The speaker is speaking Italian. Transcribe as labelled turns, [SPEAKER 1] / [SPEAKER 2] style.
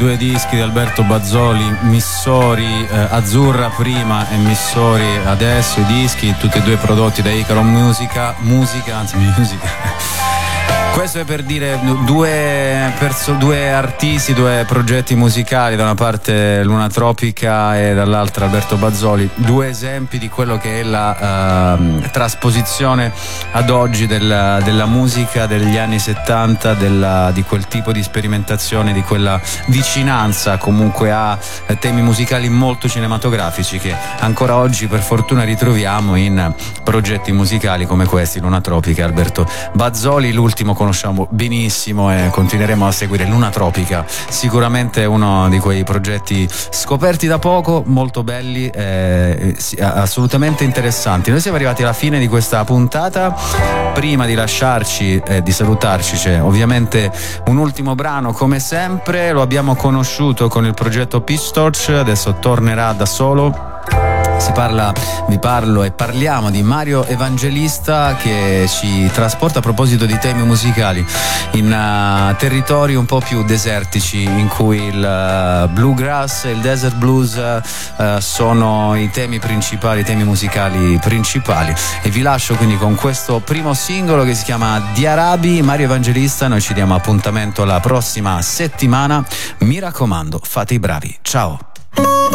[SPEAKER 1] due dischi di Alberto Bazzoli, Missori, Azzurra prima e Missori adesso, i dischi tutti e due prodotti da Icaro Musica. Questo è per dire due artisti, due progetti musicali, da una parte Luna Tropica e dall'altra Alberto Bazzoli, due esempi di quello che è la trasposizione ad oggi della musica degli anni 70, di quel tipo di sperimentazione, di quella vicinanza comunque a temi musicali molto cinematografici che ancora oggi per fortuna ritroviamo in progetti musicali come questi, Luna Tropica e Alberto Bazzoli. L'ultimo conosciamo benissimo e continueremo a seguire. Luna Tropica, sicuramente uno di quei progetti scoperti da poco, molto belli, assolutamente interessanti. Noi siamo arrivati alla fine di questa puntata. Prima di lasciarci e di salutarci c'è ovviamente un ultimo brano, come sempre lo abbiamo conosciuto con il progetto Peach Torch, adesso tornerà da solo. Parliamo di Mario Evangelista, che ci trasporta, a proposito di temi musicali, in territori un po' più desertici, in cui il bluegrass e il desert blues sono i temi principali, i temi musicali principali. E vi lascio quindi con questo primo singolo che si chiama Diarabi, Mario Evangelista. Noi ci diamo appuntamento la prossima settimana, mi raccomando, fate i bravi, ciao.